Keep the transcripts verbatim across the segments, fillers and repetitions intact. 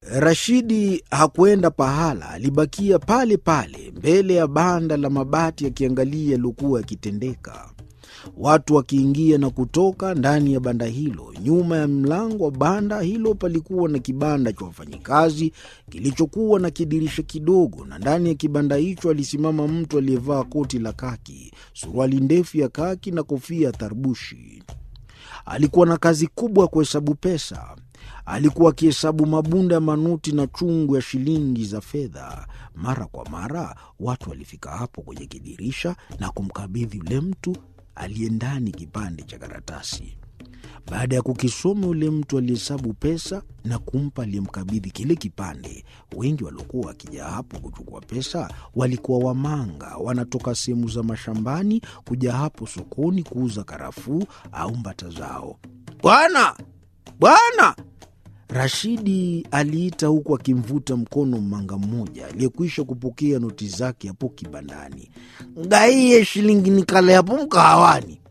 Rashidi hakwenda pahala, alibakia pale pale mbele ya banda la mabati akiangalia yaliokuwa yakitendeka. Watu wakiingia na kutoka ndani ya banda hilo. Nyuma ya mlango wa banda hilo palikuwa na kibanda cha wafanyikazi kilichokuwa na kidirisha kidogo, na ndani ya kibanda hicho alisimama mtu aliyevaa koti la kaki, suruali ndefu ya kaki na kofia ya tarbushi. Alikuwa na kazi kubwa ya kuhesabu pesa. Alikuwa akihesabu mabunda ya manoti na chungu ya shilingi za fedha. Mara kwa mara watu walifika hapo kwenye kidirisha na kumkabidhi yule mtu aliye ndani kipande cha karatasi. Baada ya kukisoma, yule mtu alihesabu pesa na kumpa aliyemkabidhi kile kipande. Wengi waliokuwa wakija hapo kuchukua pesa walikuwa wamanga, wanatoka sehemu za mashambani kuja hapo sokoni kuuza karafuu au mbata zao. "Bwana! Bwana!" Rashidi aliita huku akimvuta mkono mmanga mmoja aliyekwisha kupokea noti zake hapo kibandani. "Ngaiye shilingi nikale hapo mkahawani."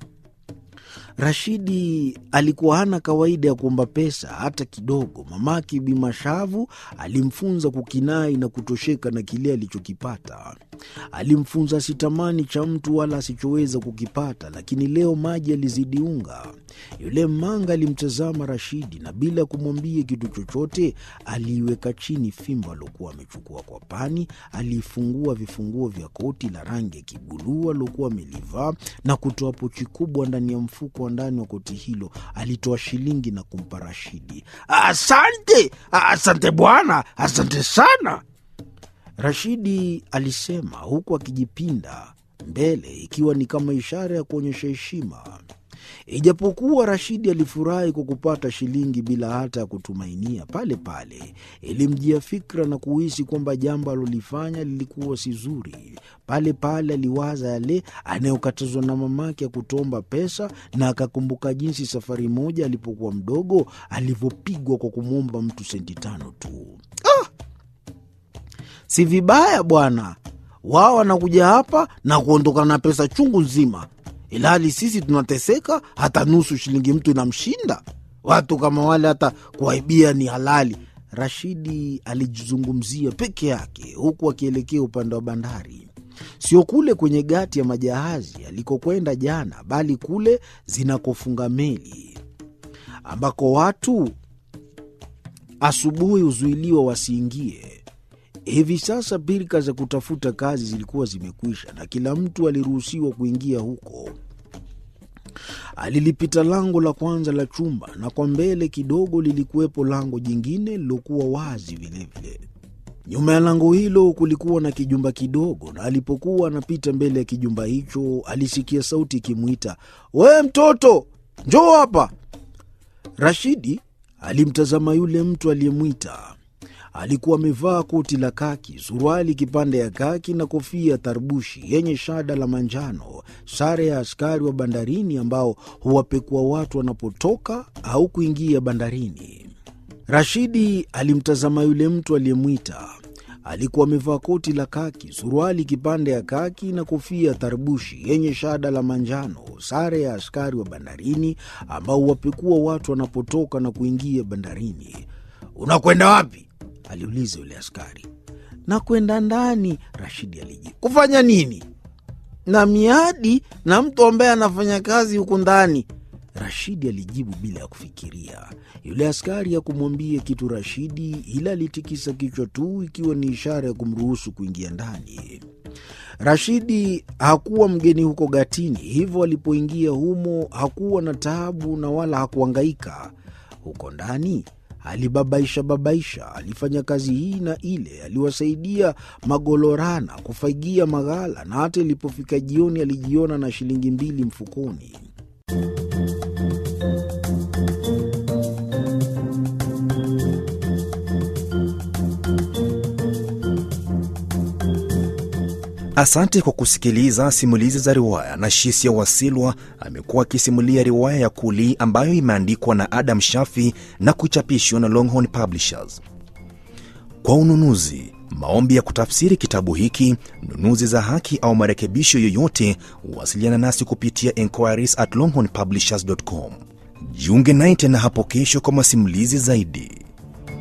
Rashidi alikuwa hana kawaida ya kuomba pesa hata kidogo. Mamake Bi Mashavu alimfunza kukinai na kutosheka na kile alichokipata. Alimfunza sitamani cha mtu wala asichoweza kukipata, lakini leo maji alizidi unga. Yule mmanga alimtazama Rashidi na bila kumwambia kitu chochote aliiweka chini fimbo aliyokuwa amechukua kwa pani. Alifungua vifunguo vya koti la rangi ya kibuluu aliyokuwa amelivaa na kutoa pochi kubwa ndani ya mfuko wa ndani wa koti hilo. Alitoa shilingi na kumpa Rashidi. "Asante, asante bwana, asante sana," Rashidi alisema huku akijipinda mbele, ikiwa ni kama ishara ya kuonyesha heshima. Ijapokuwa Rashidi alifurahi kwa kupata shilingi bila hata ya kutumainia, pale pale ilimjia fikra na kuhisi kwamba jambo alilofanya lilikuwa si zuri. Pale pale aliwaza yale anayokatazwa na mamake ya kutomba pesa, na akakumbuka jinsi safari moja alipokuwa mdogo alivyopigwa kwa kumwomba mtu senti tano tu. Ah! Si vibaya bwana, wao wanakuja hapa na kuondoka na pesa chungu nzima, ilhali sisi tunateseka, hata nusu shilingi mtu inamshinda. Watu kama wale hata kuwaibia ni halali. Rashidi alijizungumzia peke yake huku akielekea upande wa bandari. Sio kule kwenye gati ya majahazi alikokwenda jana, bali kule zinakofunga meli, ambako watu asubuhi huzuiliwa wasiingie. Hivi sasa pirika za kutafuta kazi zilikuwa zimekwisha na kila mtu aliruhusiwa kuingia huko. Alilipita lango la kwanza la chumba, na kwa mbele kidogo lilikuwepo lango jingine lilokuwa wazi vilevile. Nyuma ya lango hilo kulikuwa na kijumba kidogo, na alipokuwa anapita mbele ya kijumba hicho alisikia sauti ikimwita, "We mtoto, njoo hapa." Rashidi alimtazama yule mtu aliyemwita. Alikuwa amevaa koti la kaki, suruali kipande ya kaki na kofia ya tarbushi yenye shada la manjano, sare ya askari wa bandarini ambao huwapekua watu wanapotoka au kuingia bandarini. Rashidi alimtazama yule mtu aliyemwita. Alikuwa amevaa koti la kaki, suruali kipande ya kaki na kofia ya tarbushi yenye shada la manjano, sare ya askari wa bandarini ambao huwapekua watu wanapotoka na kuingia bandarini. "Unakwenda wapi?" aliuliza yule askari. "Nakwenda ndani," Rashidi alijibu. "Kufanya nini?" "Na miadi na mtu ambaye anafanya kazi huku ndani," Rashidi alijibu bila ya kufikiria. Yule askari hakumwambia kitu Rashidi, ila alitikisa kichwa tu, ikiwa ni ishara ya kumruhusu kuingia ndani. Rashidi hakuwa mgeni huko gatini, hivyo alipoingia humo hakuwa na taabu na wala hakuhangaika. Huko ndani alibabaisha babaisha, alifanya kazi hii na ile, aliwasaidia magolorana kufaigia maghala, na hata ilipofika jioni alijiona na shilingi mbili mfukoni. Asante kwa kusikiliza simulizi za riwaya, na Shisia Wasilwa amekuwa akisimulia riwaya ya Kuli ambayo imeandikwa na Adam Shafi na kuchapishwa na Longhorn Publishers. Kwa ununuzi, maombi ya kutafsiri kitabu hiki, nunuzi za haki au marekebisho yoyote, wasiliana nasi kupitia enquiries at longhorn publishers dot com. Jiunge naye tena hapo kesho kwa masimulizi zaidi.